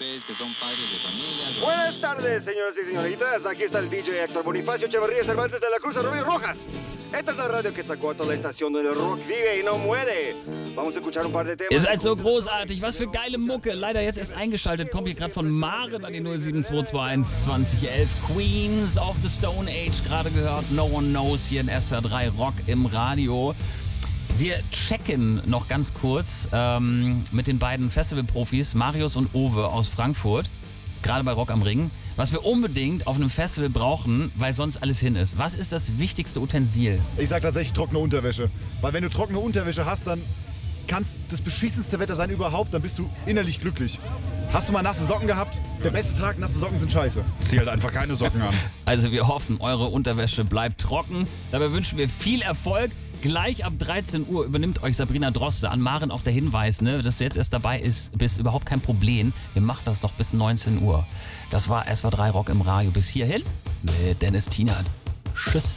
Buenas tardes, señores y señoritas. Aquí está el DJ Héctor Bonifacio Echeverría Cervantes de la Cruz Arroyo Rojas. Esta es la Radio Quetzalcóatl, la estación donde el rock vive y no muere. Vamos a escuchar un par de temas. Ihr seid so großartig, was für geile Mucke. Leider jetzt erst eingeschaltet, kommt hier gerade von Maren an die 07221 2011. Queens of the Stone Age, gerade gehört. No One Knows hier in SWR 3 Rock im Radio. Wir checken noch ganz kurz mit den beiden Festivalprofis, Marius und Owe aus Frankfurt, gerade bei Rock am Ring, was wir unbedingt auf einem Festival brauchen, weil sonst alles hin ist. Was ist das wichtigste Utensil? Ich sag tatsächlich trockene Unterwäsche. Weil wenn du trockene Unterwäsche hast, dann kann es das beschissenste Wetter sein überhaupt, dann bist du innerlich glücklich. Hast du mal nasse Socken gehabt? Der beste Tag, nasse Socken sind scheiße. Zieh halt einfach keine Socken an. Also wir hoffen, eure Unterwäsche bleibt trocken. Dabei wünschen wir viel Erfolg. Gleich ab 13 Uhr übernimmt euch Sabrina Droste. An Maren auch der Hinweis, ne, dass du jetzt erst dabei bist, überhaupt kein Problem. Wir machen das doch bis 19 Uhr. Das war SWR 3 Rock im Radio. Bis hierhin mit Dennis Tienert. Tschüss.